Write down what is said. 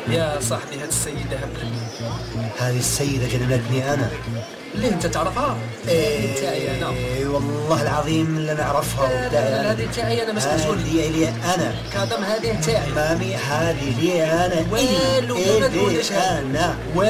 يا صاحبي هذه السيدة هبلتني. هذه السيدة جننتني أنا. ليه أنت تعرفها؟ إيه أنا والله العظيم اللي نعرفها. لا هذه تاعي أنا، مش مسؤول لي أنا كادم، هذه تاعي مامي، هذه لي أنا. والو ما تقولش أنا